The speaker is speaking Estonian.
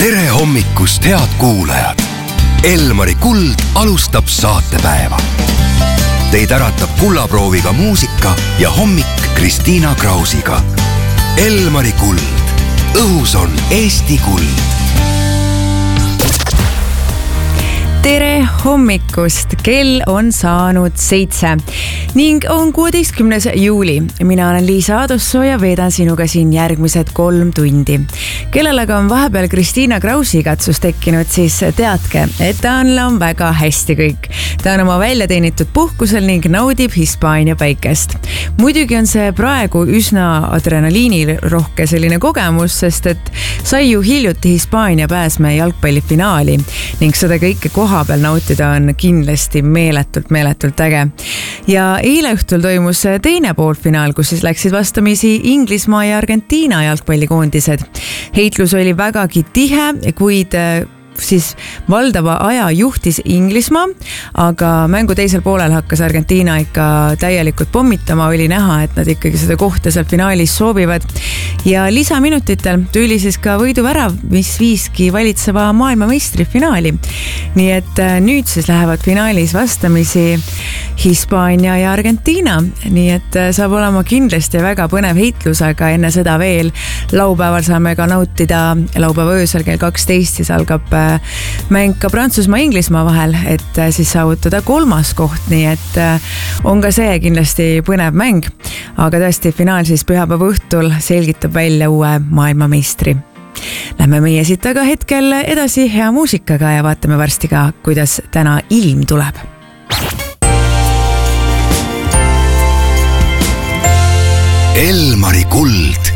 tere hommikust, head kuulajad! Elmari Kuld alustab saatepäeva. Teid äratab kullaprooviga muusika ja hommik Kristiina Krausiga. Elmari Kuld. Õhus on Eesti kuld. Tere hommikust! Kell on saanud 7 ning on 16. juuli. Mina olen Liisa Adossoo ja veedan sinuga siin järgmised 3 tundi. Kellel aga on vahepeal Kristiina Krausi katsus tekkinud, siis teadke, et tal on väga hästi kõik. Ta on oma väljateenitud puhkusel ning naudib Hispaania päikest. Muidugi on see praegu üsna adrenaliinirohke selline kogemus, sest et sai ju hiljuti Hispaania pääsme jalgpallifinaali ning seda kõike kohapeal nautida on kindlasti meeletult äge. Ja eile õhtul toimus teine poolfinaal, kus siis läksid vastamisi Inglismaa ja Argentiina jalgpallikoondised. Heitlus oli vägagi tihe, kuid siis valdava aja juhtis Inglismaa, aga mängu teisel poolel hakkas Argentiina ikka täielikult pommitama, oli näha, et nad ikkagi seda kohta seal finaalis soovivad. Ja lisaminutitel tuli siis ka võiduvärav, mis viiski valitseva maailmameistri finaali. Nii et nüüd siis lähevad finaalis vastamisi Hispaania ja Argentiina, nii et saab olema kindlasti väga põnev heitlus, aga enne seda veel laupäeval saame ka nautida laupäeva öösel kell 12, siis algab mäng ka Prantsusmaa-Inglismaa vahel, et siis saavutada 3. koht, nii et on ka see kindlasti põnev mäng, aga tõesti finaal siis pühapäeva õhtul selgitab välja uue maailmameistri. Lähme meie siit aga hetkel edasi hea muusikaga ja vaatame varsti ka, kuidas täna ilm tuleb. Elmari Kuld.